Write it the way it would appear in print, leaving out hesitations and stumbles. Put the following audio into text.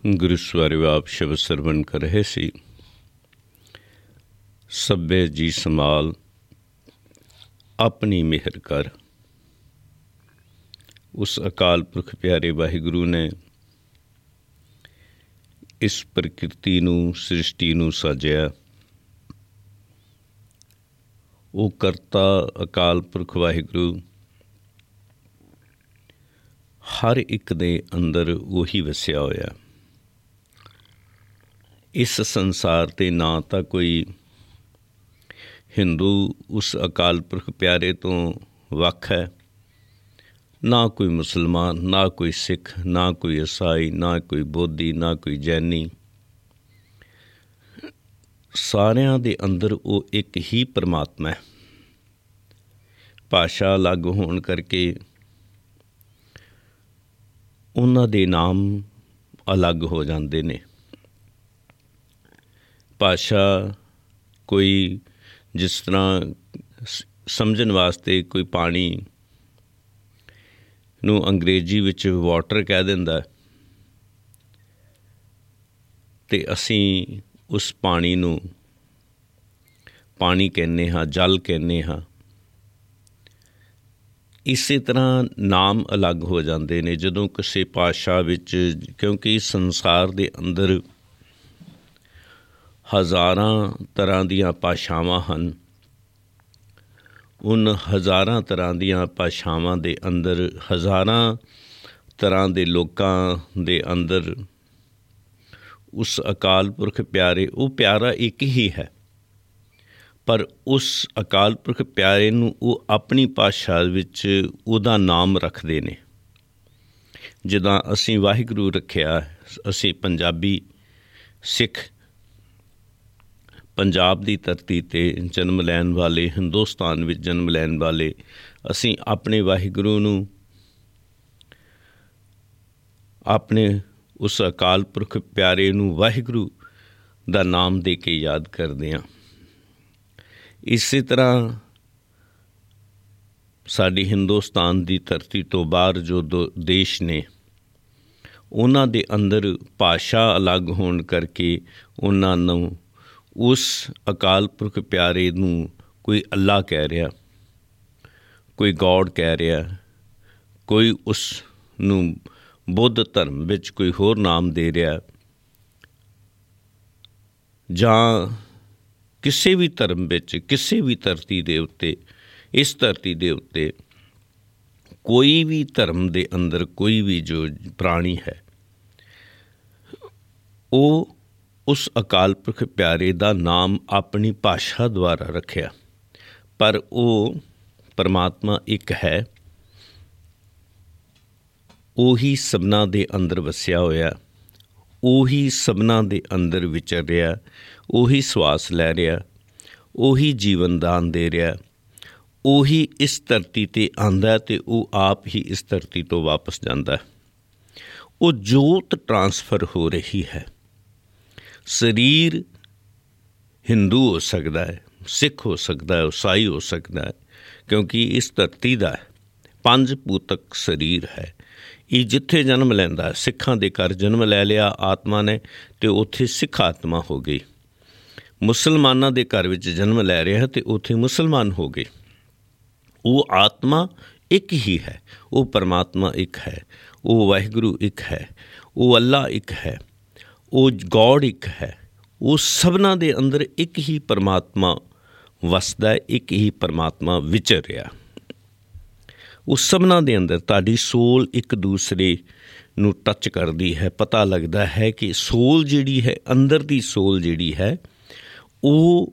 ਗੁਰੂ ਸਵਾਰਿਓ ਆਪ ਸ਼ਬਦ ਸਰਵਣ ਕਰ ਰਹੇ ਸੀ। ਸਭੇ ਜੀ ਸੰਭਾਲ ਆਪਣੀ ਮਿਹਰ ਕਰ। ਉਸ ਅਕਾਲ ਪੁਰਖ ਪਿਆਰੇ ਵਾਹਿਗੁਰੂ ਨੇ ਇਸ ਪ੍ਰਕਿਰਤੀ ਨੂੰ, ਸ੍ਰਿਸ਼ਟੀ ਨੂੰ ਸਾਜਿਆ। ਉਹ ਕਰਤਾ ਅਕਾਲ ਪੁਰਖ ਵਾਹਿਗੁਰੂ ਹਰ ਇੱਕ ਦੇ ਅੰਦਰ ਉਹੀ ਵਸਿਆ ਹੋਇਆ। ਇਸ ਸੰਸਾਰ 'ਤੇ ਨਾ ਤਾਂ ਕੋਈ ਹਿੰਦੂ ਉਸ ਅਕਾਲ ਪੁਰਖ ਪਿਆਰੇ ਤੋਂ ਵੱਖ ਹੈ, ਨਾ ਕੋਈ ਮੁਸਲਮਾਨ, ਨਾ ਕੋਈ ਸਿੱਖ, ਨਾ ਕੋਈ ਈਸਾਈ, ਨਾ ਕੋਈ ਬੋਧੀ, ਨਾ ਕੋਈ ਜੈਨੀ। ਸਾਰਿਆਂ ਦੇ ਅੰਦਰ ਉਹ ਇੱਕ ਹੀ ਪਰਮਾਤਮਾ ਹੈ। ਭਾਸ਼ਾ ਅਲੱਗ ਹੋਣ ਕਰਕੇ ਉਹਨਾਂ ਦੇ ਨਾਮ ਅਲੱਗ ਹੋ ਜਾਂਦੇ ਨੇ। ਭਾਸ਼ਾ ਕੋਈ ਜਿਸ ਤਰ੍ਹਾਂ ਸਮਝਣ ਵਾਸਤੇ ਕੋਈ ਪਾਣੀ ਨੂੰ ਅੰਗਰੇਜ਼ੀ ਵਿੱਚ ਵਾਟਰ ਕਹਿ ਦਿੰਦਾ ਅਤੇ ਅਸੀਂ ਉਸ ਪਾਣੀ ਨੂੰ ਪਾਣੀ ਕਹਿੰਦੇ ਹਾਂ, ਜਲ ਕਹਿੰਦੇ ਹਾਂ। ਇਸੇ ਤਰ੍ਹਾਂ ਨਾਮ ਅਲੱਗ ਹੋ ਜਾਂਦੇ ਨੇ ਜਦੋਂ ਕਿਸੇ ਭਾਸ਼ਾ ਵਿੱਚ, ਕਿਉਂਕਿ ਸੰਸਾਰ ਦੇ ਅੰਦਰ ਹਜ਼ਾਰਾਂ ਤਰ੍ਹਾਂ ਦੀਆਂ ਭਾਸ਼ਾਵਾਂ ਹਨ। ਉਨ ਹਜ਼ਾਰਾਂ ਤਰ੍ਹਾਂ ਦੀਆਂ ਭਾਸ਼ਾਵਾਂ ਦੇ ਅੰਦਰ ਹਜ਼ਾਰਾਂ ਤਰ੍ਹਾਂ ਦੇ ਲੋਕਾਂ ਦੇ ਅੰਦਰ ਉਸ ਅਕਾਲ ਪੁਰਖ ਪਿਆਰੇ, ਉਹ ਪਿਆਰਾ ਇੱਕ ਹੀ ਹੈ, ਪਰ ਉਸ ਅਕਾਲ ਪੁਰਖ ਪਿਆਰੇ ਨੂੰ ਉਹ ਆਪਣੀ ਭਾਸ਼ਾ ਵਿੱਚ ਉਹਦਾ ਨਾਮ ਰੱਖਦੇ ਨੇ। ਜਿੱਦਾਂ ਅਸੀਂ ਵਾਹਿਗੁਰੂ ਰੱਖਿਆ, ਅਸੀਂ ਪੰਜਾਬੀ ਸਿੱਖ, ਪੰਜਾਬ ਦੀ ਧਰਤੀ 'ਤੇ ਜਨਮ ਲੈਣ ਵਾਲੇ, ਹਿੰਦੁਸਤਾਨ ਵਿੱਚ ਜਨਮ ਲੈਣ ਵਾਲੇ, ਅਸੀਂ ਆਪਣੇ ਵਾਹਿਗੁਰੂ ਨੂੰ ਆਪਣੇ ਉਸ ਅਕਾਲ ਪੁਰਖ ਪਿਆਰੇ ਨੂੰ ਵਾਹਿਗੁਰੂ ਦਾ ਨਾਮ ਦੇ ਕੇ ਯਾਦ ਕਰਦੇ ਹਾਂ। ਇਸੇ ਤਰ੍ਹਾਂ ਸਾਡੀ ਹਿੰਦੁਸਤਾਨ ਦੀ ਧਰਤੀ ਤੋਂ ਬਾਹਰ ਜੋ ਦੇਸ਼ ਨੇ, ਉਹਨਾਂ ਦੇ ਅੰਦਰ ਭਾਸ਼ਾ ਅਲੱਗ ਹੋਣ ਕਰਕੇ ਉਹਨਾਂ ਨੂੰ ਉਸ ਅਕਾਲ ਪੁਰਖ ਪਿਆਰੇ ਨੂੰ ਕੋਈ ਅੱਲਾ ਕਹਿ ਰਿਹਾ, ਕੋਈ ਗੋਡ ਕਹਿ ਰਿਹਾ, ਕੋਈ ਉਸ ਨੂੰ ਬੁੱਧ ਧਰਮ ਵਿੱਚ ਕੋਈ ਹੋਰ ਨਾਮ ਦੇ ਰਿਹਾ, ਜਾਂ ਕਿਸੇ ਵੀ ਧਰਮ ਵਿੱਚ, ਕਿਸੇ ਵੀ ਧਰਤੀ ਦੇ ਉੱਤੇ, ਇਸ ਧਰਤੀ ਦੇ ਉੱਤੇ ਕੋਈ ਵੀ ਧਰਮ ਦੇ ਅੰਦਰ ਕੋਈ ਵੀ ਜੋ ਪ੍ਰਾਣੀ ਹੈ, ਉਹ ਉਸ ਅਕਾਲ ਪੁਰਖ ਪਿਆਰੇ ਦਾ ਨਾਮ ਆਪਣੀ ਭਾਸ਼ਾ ਦੁਆਰਾ ਰੱਖਿਆ। ਪਰ ਉਹ ਪਰਮਾਤਮਾ ਇੱਕ ਹੈ, ਉਹੀ ਸਭਨਾਂ ਦੇ ਅੰਦਰ ਵਸਿਆ ਹੋਇਆ, ਉਹੀ ਸਭਨਾਂ ਦੇ ਅੰਦਰ ਵਿਚਰ ਰਿਹਾ, ਉਹੀ ਸਵਾਸ ਲੈ ਰਿਹਾ, ਉਹੀ ਜੀਵਨ ਦਾਨ ਦੇ ਰਿਹਾ, ਉਹੀ ਇਸ ਧਰਤੀ 'ਤੇ ਆਉਂਦਾ ਅਤੇ ਉਹ ਆਪ ਹੀ ਇਸ ਧਰਤੀ ਤੋਂ ਵਾਪਸ ਜਾਂਦਾ। ਉਹ ਜੋਤ ਟਰਾਂਸਫਰ ਹੋ ਰਹੀ ਹੈ। ਸਰੀਰ ਹਿੰਦੂ ਹੋ ਸਕਦਾ ਹੈ, ਸਿੱਖ ਹੋ ਸਕਦਾ ਹੈ, ਈਸਾਈ ਹੋ ਸਕਦਾ ਹੈ, ਕਿਉਂਕਿ ਇਸ ਧਰਤੀ ਦਾ 5 ਭੂਤਕ ਸਰੀਰ ਹੈ। ਇਹ ਜਿੱਥੇ ਜਨਮ ਲੈਂਦਾ, ਸਿੱਖਾਂ ਦੇ ਘਰ ਜਨਮ ਲੈ ਲਿਆ ਆਤਮਾ ਨੇ ਅਤੇ ਉੱਥੇ ਸਿੱਖ ਆਤਮਾ ਹੋ ਗਈ। ਮੁਸਲਮਾਨਾਂ ਦੇ ਘਰ ਵਿੱਚ ਜਨਮ ਲੈ ਰਿਹਾ ਅਤੇ ਉੱਥੇ ਮੁਸਲਮਾਨ ਹੋ ਗਏ। ਉਹ ਆਤਮਾ ਇੱਕ ਹੀ ਹੈ, ਉਹ ਪਰਮਾਤਮਾ ਇੱਕ ਹੈ, ਉਹ ਵਾਹਿਗੁਰੂ ਇੱਕ ਹੈ, ਉਹ ਅੱਲਾ ਇੱਕ ਹੈ, ਉਹ ਗੋਡ ਇੱਕ ਹੈ। ਉਹ ਸਭਨਾਂ ਦੇ ਅੰਦਰ ਇੱਕ ਹੀ ਪਰਮਾਤਮਾ ਵਸਦਾ, ਇੱਕ ਹੀ ਪਰਮਾਤਮਾ ਵਿਚਰ ਰਿਹਾ। ਉਹ ਸਭਨਾਂ ਦੇ ਅੰਦਰ ਤੁਹਾਡੀ ਸੋਲ ਇੱਕ ਦੂਸਰੇ ਨੂੰ ਟੱਚ ਕਰਦੀ ਹੈ। ਪਤਾ ਲੱਗਦਾ ਹੈ ਕਿ ਸੋਲ ਜਿਹੜੀ ਹੈ, ਅੰਦਰ ਦੀ ਸੋਲ ਜਿਹੜੀ ਹੈ, ਉਹ